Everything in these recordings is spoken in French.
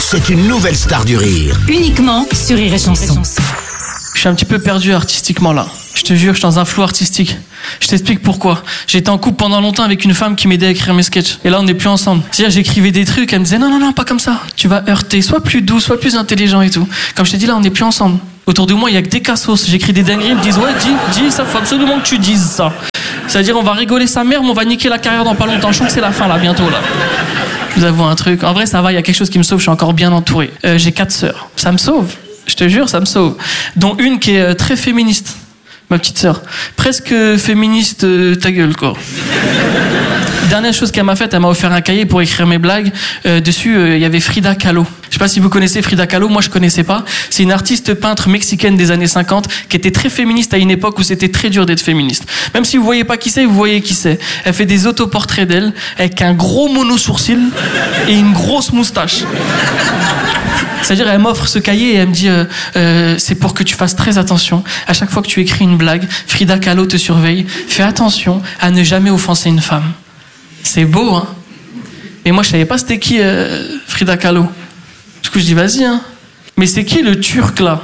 c'est une nouvelle star du rire. Uniquement sur Rire et Chanson. Je suis un petit peu perdu artistiquement là. Je te jure, je suis dans un flou artistique. Je t'explique pourquoi. J'ai été en couple pendant longtemps avec une femme qui m'aidait à écrire mes sketchs. Et là, on n'est plus ensemble. C'est-à-dire, j'écrivais des trucs, elle me disait non, pas comme ça. Tu vas heurter, sois plus doux, sois plus intelligent et tout. Comme je t'ai dit, là, on n'est plus ensemble. Autour de moi, il y a que des cassos. J'écris des dingueries, ils me disent ouais, dis, ça faut absolument que tu dises ça. C'est-à-dire, on va rigoler sa mère, mais on va niquer la carrière dans pas longtemps. Je sens que c'est la fin là, bientôt là. Je vous avoue un truc. En vrai, ça va, il y a quelque chose qui me sauve, je suis encore bien entouré. J'ai 4 sœurs. Ça me sauve. Je te jure, ça me sauve. Dont une qui est très féministe. Ma petite sœur. Presque féministe, ta gueule, quoi. Dernière chose qu'elle m'a faite, elle m'a offert un cahier pour écrire mes blagues. Dessus, il y avait Frida Kahlo. Je sais pas si vous connaissez Frida Kahlo, moi je connaissais pas. C'est une artiste peintre mexicaine des années 50 qui était très féministe à une époque où c'était très dur d'être féministe. Même si vous voyez pas qui c'est, vous voyez qui c'est. Elle fait des autoportraits d'elle avec un gros mono-sourcil et une grosse moustache. C'est-à-dire, elle m'offre ce cahier et elle me dit c'est pour que tu fasses très attention. À chaque fois que tu écris une blague, Frida Kahlo te surveille. Fais attention à ne jamais offenser une femme. C'est beau, hein. Et moi, je savais pas c'était qui Frida Kahlo. Du coup, je dis vas-y, hein. Mais c'est qui le Turc, là?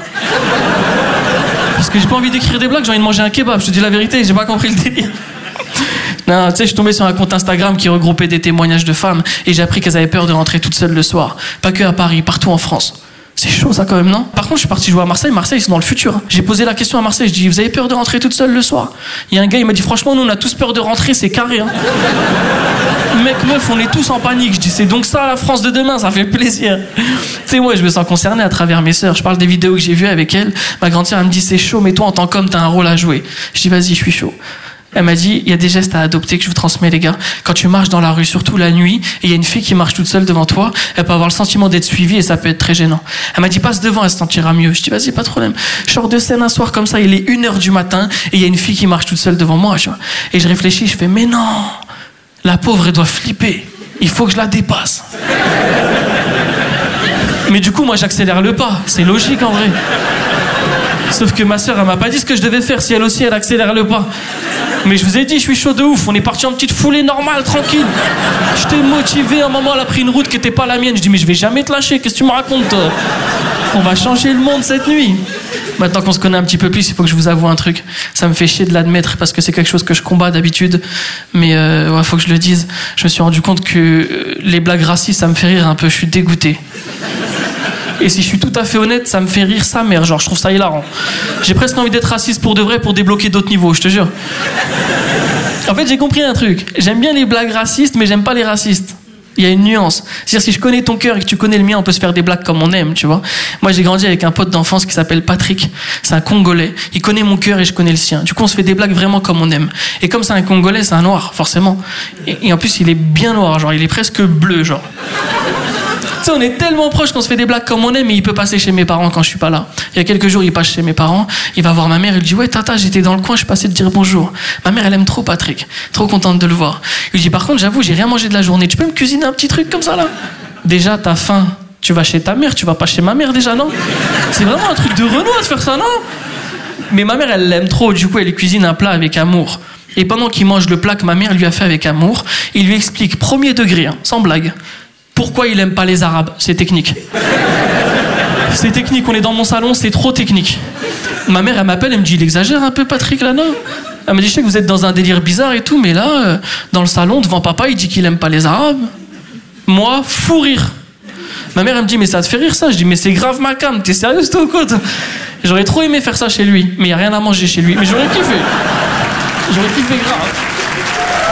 Parce que j'ai pas envie d'écrire des blagues, j'ai envie de manger un kebab. Je te dis la vérité, j'ai pas compris le délire. Non, tu sais, je suis tombé sur un compte Instagram qui regroupait des témoignages de femmes et j'ai appris qu'elles avaient peur de rentrer toutes seules le soir. Pas que à Paris, partout en France. C'est chaud ça quand même, non? Par contre, je suis parti jouer à Marseille. Marseille, ils sont dans le futur. J'ai posé la question à Marseille, je dis, vous avez peur de rentrer toute seule le soir? Il y a un gars, il m'a dit, franchement, nous, on a tous peur de rentrer, c'est carré, hein. Mec, meuf, on est tous en panique. Je dis, c'est donc ça la France de demain, ça fait plaisir. Tu sais, moi, je me sens concerné à travers mes sœurs. Je parle des vidéos que j'ai vues avec elles. Ma grande sœur, elle me dit, c'est chaud, mais toi, en tant qu'homme, t'as un rôle à jouer. Je dis, vas-y, je suis chaud. Elle m'a dit, il y a des gestes à adopter que je vous transmets, les gars. Quand tu marches dans la rue, surtout la nuit, et il y a une fille qui marche toute seule devant toi, elle peut avoir le sentiment d'être suivie et ça peut être très gênant. Elle m'a dit, passe devant, elle se sentira mieux. Je dis, vas-y, pas de problème. Je sors de scène un soir comme ça, il est 1h du matin, et il y a une fille qui marche toute seule devant moi, tu vois. Et je réfléchis, je fais, mais non, la pauvre, elle doit flipper. Il faut que je la dépasse. Mais du coup, moi, j'accélère le pas. C'est logique, en vrai. Sauf que ma sœur, elle m'a pas dit ce que je devais faire si elle aussi, elle accélère le pas. Mais je vous ai dit, je suis chaud de ouf. On est parti en petite foulée normale, tranquille. J'étais motivé. À un moment, elle a pris une route qui était pas la mienne. Je dis, mais je vais jamais te lâcher. Qu'est-ce que tu me racontes? On va changer le monde cette nuit. Maintenant qu'on se connaît un petit peu plus, il faut que je vous avoue un truc. Ça me fait chier de l'admettre parce que c'est quelque chose que je combats d'habitude. Mais ouais, faut que je le dise. Je me suis rendu compte que les blagues racistes, ça me fait rire un peu. Je suis dégoûté. Et si je suis tout à fait honnête, ça me fait rire sa mère, genre je trouve ça hilarant. J'ai presque envie d'être raciste pour de vrai pour débloquer d'autres niveaux, je te jure. En fait, j'ai compris un truc. J'aime bien les blagues racistes, mais j'aime pas les racistes. Il y a une nuance. C'est-à-dire, si je connais ton cœur et que tu connais le mien, on peut se faire des blagues comme on aime, tu vois. Moi, j'ai grandi avec un pote d'enfance qui s'appelle Patrick. C'est un Congolais. Il connaît mon cœur et je connais le sien. Du coup, on se fait des blagues vraiment comme on aime. Et comme c'est un Congolais, c'est un noir, forcément. Et en plus, il est bien noir, genre, il est presque bleu, genre. Tu sais, on est tellement proches qu'on se fait des blagues comme on aime, mais il peut passer chez mes parents quand je suis pas là. Il y a quelques jours, il passe chez mes parents, il va voir ma mère, il lui dit, ouais, tata, j'étais dans le coin, je suis passé te dire bonjour. Ma mère, elle aime trop Patrick, trop contente de le voir. Il lui dit, par contre, j'avoue, j'ai rien mangé de la journée, tu peux me cuisiner un petit truc comme ça, là? Déjà, t'as faim, tu vas chez ta mère, tu vas pas chez ma mère déjà, non? C'est vraiment un truc de Renoir de faire ça, non? Mais ma mère, elle l'aime trop, du coup, elle lui cuisine un plat avec amour. Et pendant qu'il mange le plat que ma mère lui a fait avec amour, il lui explique, premier degré, hein, sans blague, pourquoi il aime pas les Arabes. C'est technique. C'est technique, on est dans mon salon, c'est trop technique. Ma mère, elle m'appelle, elle me dit, il exagère un peu, Patrick, là, non? Elle me dit, je sais que vous êtes dans un délire bizarre et tout, mais là, dans le salon, devant papa, il dit qu'il aime pas les Arabes. Moi, fou rire. Ma mère, elle me dit, mais ça te fait rire, ça? Je dis, mais c'est grave ma cam, t'es sérieuse, toi, ou quoi? J'aurais trop aimé faire ça chez lui, mais il y a rien à manger chez lui. Mais j'aurais kiffé. J'aurais kiffé grave.